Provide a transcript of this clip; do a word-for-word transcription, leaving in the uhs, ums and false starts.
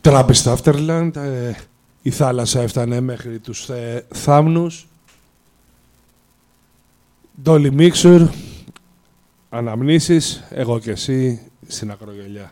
Τράπεζα Afterland, ε, η θάλασσα έφτανε μέχρι τους ε, θάμνους. Dolly Mixer, αναμνήσεις, εγώ και εσύ στην ακρογελιά.